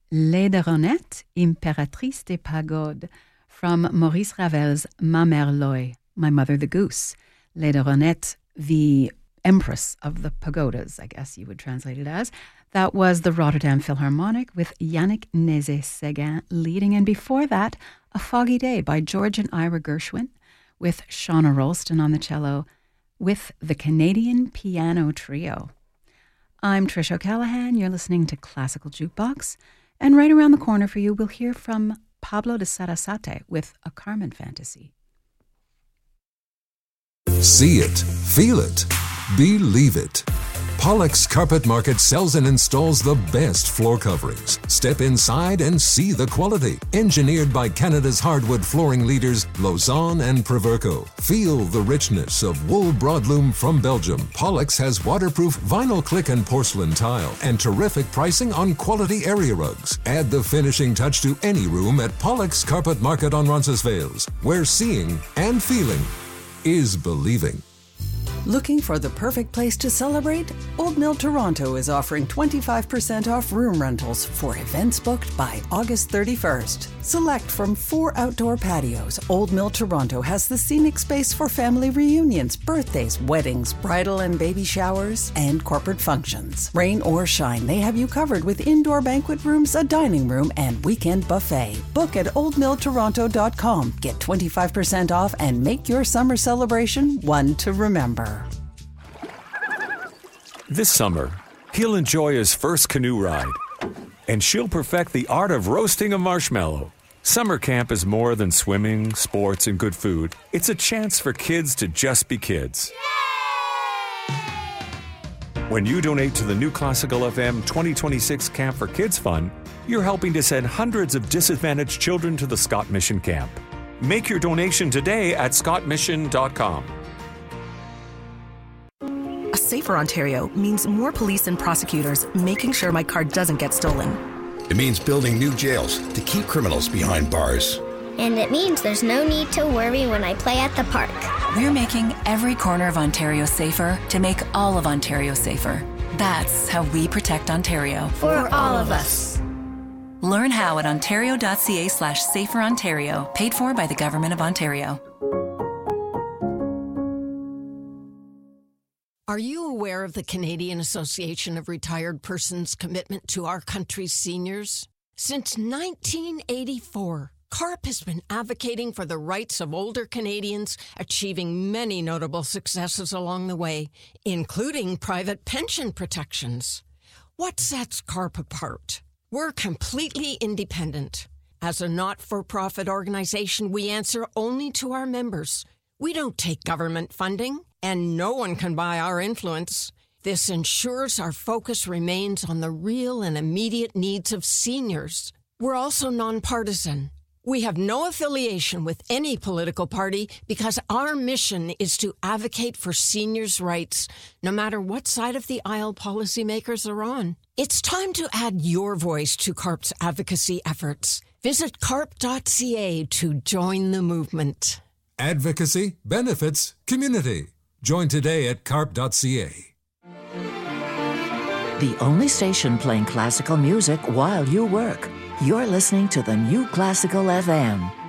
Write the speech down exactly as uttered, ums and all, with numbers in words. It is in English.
Lederonnette, Impératrice des Pagodes, from Maurice Ravel's Ma Mère l'Oie, My Mother the Goose. Lederonnette, the Empress of the Pagodas, I guess you would translate it as. That was the Rotterdam Philharmonic with Yannick Nézet-Séguin leading. And before that, A Foggy Day by George and Ira Gershwin with Shauna Rolston on the cello with the Canadian Piano Trio. I'm Trish O'Callaghan. You're listening to Classical Jukebox. And right around the corner for you, we'll hear from Pablo de Sarasate with A Carmen Fantasy. See it, feel it, believe it. Pollock's Carpet Market sells and installs the best floor coverings. Step inside and see the quality. Engineered by Canada's hardwood flooring leaders, Lausanne and Proverco. Feel the richness of wool broadloom from Belgium. Pollock's has waterproof vinyl click and porcelain tile and terrific pricing on quality area rugs. Add the finishing touch to any room at Pollock's Carpet Market on Roncesvalles, where seeing and feeling is believing. Looking for the perfect place to celebrate? Old Mill Toronto is offering twenty-five percent off room rentals for events booked by August thirty-first. Select from four outdoor patios, Old Mill Toronto has the scenic space for family reunions, birthdays, weddings, bridal and baby showers, and corporate functions. Rain or shine, they have you covered with indoor banquet rooms, a dining room, and weekend buffet. Book at old mill toronto dot com. Get twenty-five percent off and make your summer celebration one to remember. This summer, he'll enjoy his first canoe ride, and she'll perfect the art of roasting a marshmallow. Summer camp is more than swimming, sports, and good food. It's a chance for kids to just be kids. When you donate to the New Classical F M twenty twenty-six Camp for Kids Fund, you're helping to send hundreds of disadvantaged children to the Scott Mission Camp. Make your donation today at scott mission dot com. Safer Ontario means more police and prosecutors making sure my car doesn't get stolen. It means building new jails to keep criminals behind bars. And it means there's no need to worry when I play at the park. We're making every corner of Ontario safer to make all of Ontario safer. That's how we protect Ontario. For, For all of us. Learn how at ontario.ca slash safer Ontario. Paid for by the Government of Ontario. Are you aware of the Canadian Association of Retired Persons' commitment to our country's seniors? Since nineteen eighty-four, CARP has been advocating for the rights of older Canadians, achieving many notable successes along the way, including private pension protections. What sets CARP apart? We're completely independent. As a not-for-profit organization, we answer only to our members. We don't take government funding, and no one can buy our influence. This ensures our focus remains on the real and immediate needs of seniors. We're also nonpartisan. We have no affiliation with any political party because our mission is to advocate for seniors' rights, no matter what side of the aisle policymakers are on. It's time to add your voice to CARP's advocacy efforts. Visit carp dot c a to join the movement. Advocacy, benefits, community. Join today at carp dot c a. The only station playing classical music while you work. You're listening to the New Classical F M.